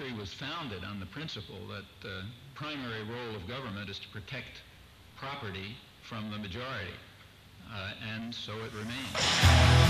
country was founded on the principle that the primary role of government is to protect property from the majority, and so it remains.